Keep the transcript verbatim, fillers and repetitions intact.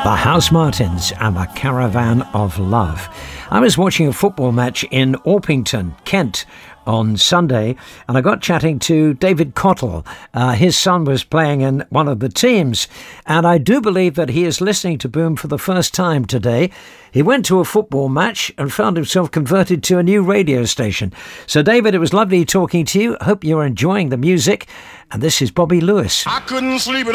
House Martins and a Caravan of Love. I was watching a football match in Orpington, Kent, on Sunday, and I got chatting to David Cottle. Uh, his son was playing in one of the teams, and I do believe that he is listening to Boom for the first time today. He went to a football match and found himself converted to a new radio station. So, David, it was lovely talking to you. Hope you're enjoying the music. And this is Bobby Lewis. I couldn't sleep at